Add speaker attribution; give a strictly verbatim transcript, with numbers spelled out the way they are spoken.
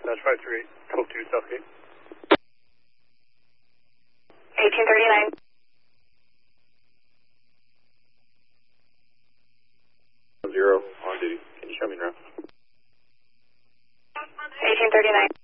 Speaker 1: Dash five three eight, twelve two Southgate.
Speaker 2: eighteen thirty-nine.
Speaker 1: Zero on duty. Can you show me now?
Speaker 2: eighteen thirty-nine.